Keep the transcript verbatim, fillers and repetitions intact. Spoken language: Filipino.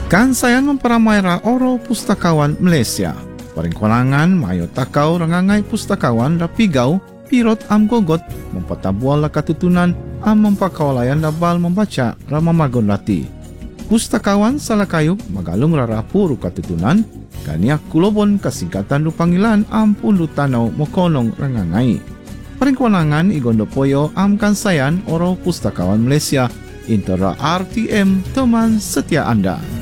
Kansayan mamparamay oro pustakawan Malaysia. Paringkulangan mayo takaw rangangay pustakawan rapigaw pirot am gogot mampatabual la katutunan am mampakawalayan labal membaca ramamagon lati. Pustakawan salakayo magalong rarapuro katutunan kaniak kulobon kasingkatan lupangilan am pundo tanaw mokonong rangangay. Paringkulangan igondopoyo am kansayan oro pustakawan Malaysia intera R T M teman setia Anda.